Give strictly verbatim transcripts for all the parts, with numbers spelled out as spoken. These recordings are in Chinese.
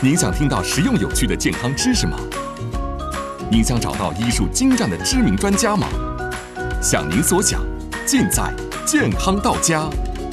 您想听到实用有趣的健康知识吗？您想找到医术精湛的知名专家吗？想您所想，尽在健康到家。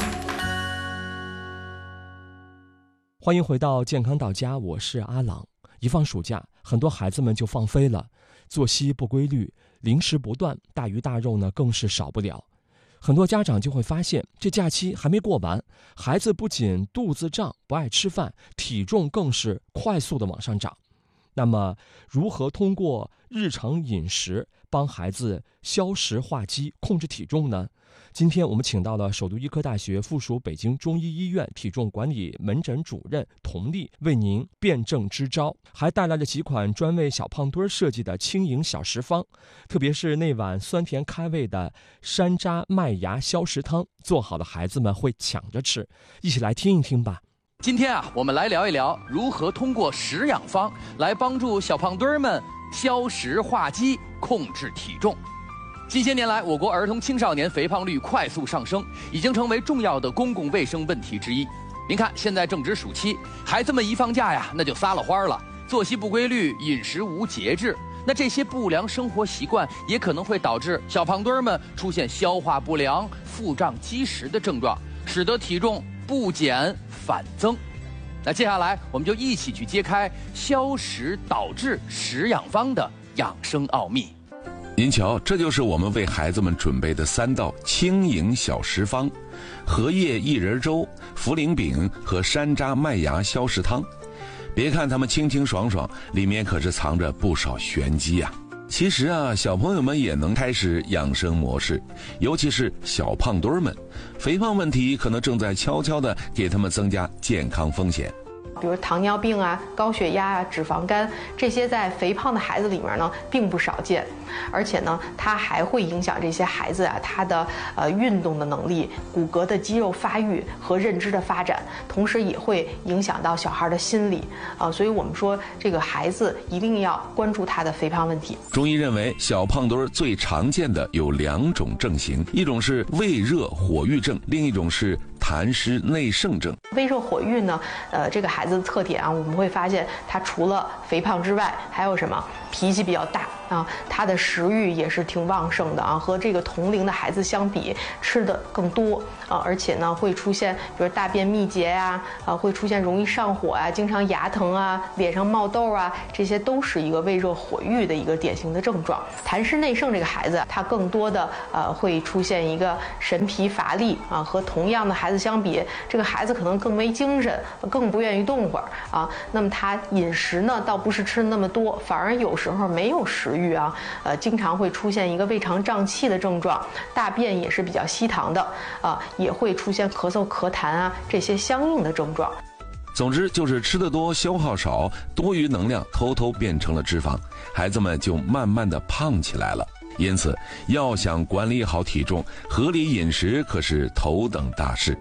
欢迎回到健康到家，我是阿朗。一放暑假，很多孩子们就放飞了，作息不规律，零食不断，大鱼大肉呢更是少不了。很多家长就会发现，这假期还没过完，孩子不仅肚子胀，不爱吃饭，体重更是快速的往上涨。那么，如何通过日常饮食帮孩子消食化积、控制体重呢？今天我们请到了首都医科大学附属北京中医医院体重管理门诊主任佟丽，为您辨证支招，还带来了几款专为小胖墩设计的轻盈小食方，特别是那碗酸甜开胃的山楂麦芽消食汤，做好的孩子们会抢着吃，一起来听一听吧。 今天啊，我们来聊一聊如何通过食养方来帮助小胖墩儿们消食化积、控制体重。近些年来，我国儿童青少年肥胖率快速上升，已经成为重要的公共卫生问题之一。您看，现在正值暑期，孩子们一放假呀，那就撒了欢了，作息不规律，饮食无节制。那这些不良生活习惯也可能会导致小胖墩儿们出现消化不良、腹胀积食的症状，使得体重不减反增。那接下来我们就一起去揭开消食导致食养方的养生奥秘。 您瞧，这就是我们为孩子们准备的三道轻盈小食方：荷叶薏仁粥、茯苓饼和山楂麦芽消食汤。别看它们清清爽爽，里面可是藏着不少玄机呀、啊。其实啊，小朋友们也能开始养生模式，尤其是小胖墩儿们，肥胖问题可能正在悄悄地给他们增加健康风险。 比如糖尿病啊、高血压啊、脂肪肝，这些在肥胖的孩子里面呢并不少见，而且呢，它还会影响这些孩子啊他的呃运动的能力、骨骼的肌肉发育和认知的发展，同时也会影响到小孩的心理啊、呃，所以我们说这个孩子一定要关注他的肥胖问题。 中医认为，小胖墩最常见的有两种症型，一种是胃热火郁症，另一种是痰湿内盛症。 胃热火郁呢，呃，这个孩子的特点啊，我们会发现他除了肥胖之外，还有什么？脾气比较大啊，他的食欲也是挺旺盛的啊，和这个同龄的孩子相比，吃的更多啊，而且呢，会出现比如大便秘结呀、啊，啊，会出现容易上火啊，经常牙疼啊，脸上冒痘啊，这些都是一个胃热火郁的一个典型的症状。痰湿内盛这个孩子，他更多的呃会出现一个神疲乏力啊，和同样的孩子相比，这个孩子可能更没精神，更不愿意动会儿啊。那么他饮食呢，倒不是吃的那么多，反而有时候没有食欲啊，呃，经常会出现一个胃肠胀气的症状，大便也是比较稀溏的啊，也会出现咳嗽、咳痰啊这些相应的症状。 总之就是吃得多，消耗少，多余能量偷偷变成了脂肪，孩子们就慢慢的胖起来了。因此，要想管理好体重，合理饮食可是头等大事。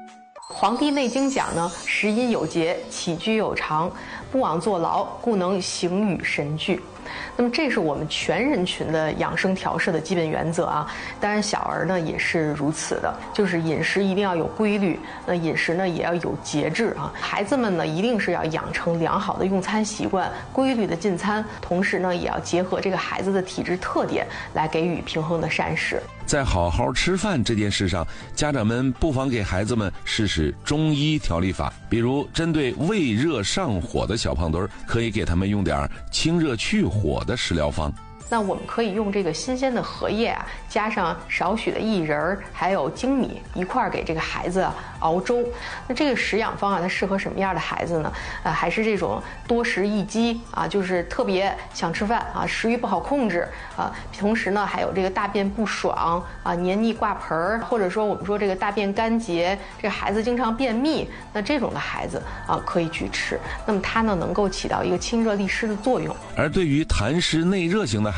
《黄帝内经》讲呢，食饮有节，起居有常，不枉坐牢，故能形与神俱。那么这是我们全人群的养生调摄的基本原则啊，当然小儿呢也是如此的，就是饮食一定要有规律，那饮食呢也要有节制啊。孩子们呢一定是要养成良好的用餐习惯，规律的进餐，同时呢也要结合这个孩子的体质特点来给予平衡的膳食。 在好好吃饭这件事上，家长们不妨给孩子们试试中医调理法，比如针对胃热上火的小胖墩，可以给他们用点清热去火的食疗方。 那我们可以用这个新鲜的荷叶啊，加上少许的薏仁还有粳米一块儿给这个孩子熬粥。那这个食养方啊，它适合什么样的孩子呢？呃，还是这种多食易饥啊，就是特别想吃饭啊，食欲不好控制啊，同时呢还有这个大便不爽啊，黏腻挂盆儿，或者说我们说这个大便干结，这个孩子经常便秘，那这种的孩子啊可以去吃。那么它呢能够起到一个清热利湿的作用。 而对于痰湿内热型的孩子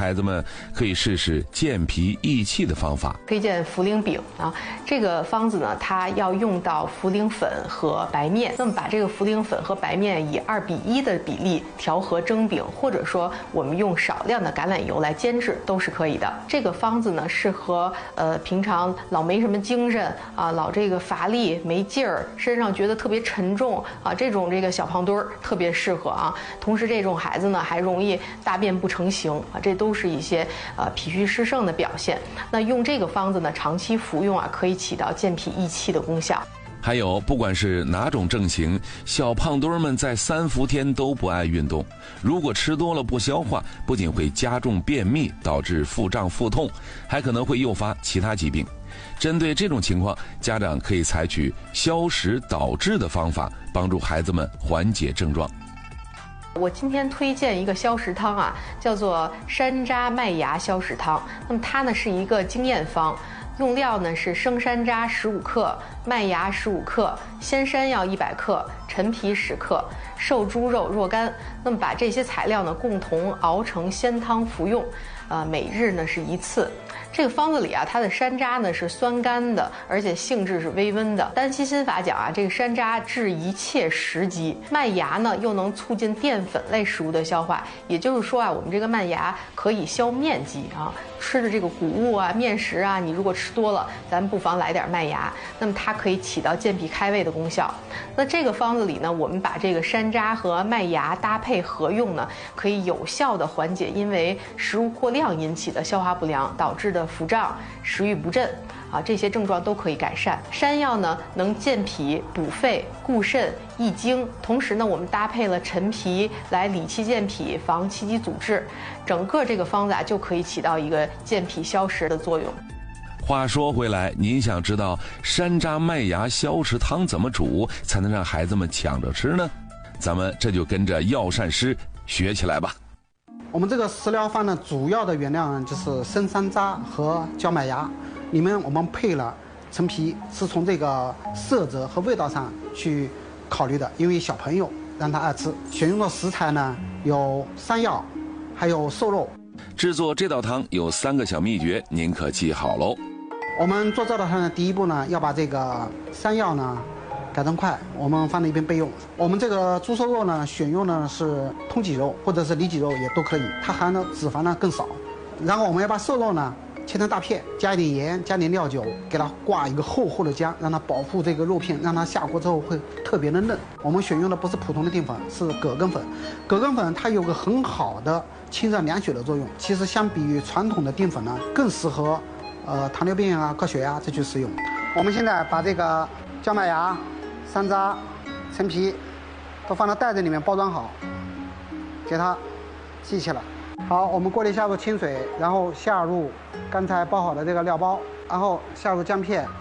孩子们可以试试健脾益气的方法。 推荐茯苓饼啊，这个方子呢，它要用到茯苓粉和白面。那么把这个茯苓粉和白面以二比一的比例调和蒸饼，或者说我们用少量的橄榄油来煎制都是可以的。这个方子呢，适合呃平常老没什么精神啊，老这个乏力没劲儿，身上觉得特别沉重啊，这种这个小胖墩儿特别适合啊。同时这种孩子呢，还容易大便不成形啊，这都是一些呃脾虚湿盛的表现。那用这个方子呢，长期服用啊，可以起到健脾益气的功效。 还有，不管是哪种症型，小胖墩儿们在三伏天都不爱运动。如果吃多了不消化，不仅会加重便秘，导致腹胀腹痛，还可能会诱发其他疾病。针对这种情况，家长可以采取消食导滞的方法，帮助孩子们缓解症状。 我今天推荐一个消食汤啊，叫做山楂麦芽消食汤。那么它呢是一个经验方。用料呢是生山楂十五克、麦芽十五克、鲜山药一百克、陈皮十克、瘦猪肉若干。那么把这些材料呢共同熬成鲜汤服用，呃，每日呢是一次。这个方子里啊，它的山楂呢是酸甘的，而且性质是微温的。单七心法讲啊，这个山楂治一切食疾，麦芽呢又能促进淀粉类食物的消化。也就是说啊，我们这个麦芽可以消面积啊，吃的这个谷物啊、面食啊，你如果吃多了，咱不妨来点麦芽，那么它可以起到健脾开胃的功效。那这个方子里呢，我们把这个山楂和麦芽搭配合用呢，可以有效的缓解因为食物过量引起的消化不良导致的腹胀、食欲不振啊，这些症状都可以改善。山药呢能健脾、补肺、固肾、益精，同时呢我们搭配了陈皮来理气健脾、防气机阻滞，整个这个方子啊就可以起到一个健脾消食的作用。 话说回来，您想知道山楂麦芽消食汤怎么煮才能让孩子们抢着吃呢？咱们这就跟着药膳师学起来吧。 我们这个食疗方呢，主要的原料呢就是生山楂和焦麦芽，里面我们配了陈皮，是从这个色泽和味道上去考虑的，因为小朋友让他爱吃。选用的食材呢有山药，还有瘦肉。 制作这道汤有三个小秘诀，您可记好喽。 我们做这道汤的第一步呢，要把这个山药呢改成块，我们放在一边备用。我们这个猪瘦肉呢，选用的是通脊肉或者是里脊肉也都可以，它含的脂肪呢更少。然后我们要把瘦肉呢切成大片，加一点盐，加点料酒，给它挂一个厚厚的浆，让它保护这个肉片，让它下锅之后会特别的嫩。我们选用的不是普通的淀粉，是葛根粉。葛根粉它有个很好的清热凉血的作用，其实相比于传统的淀粉呢，更适合呃糖尿病啊、高血压这去使用。我们现在把这个焦麦芽、山楂、陈皮都放到袋子里面包装好，给它系起来。好，我们锅里下入清水，然后下入刚才包好的这个料包，然后下入姜片，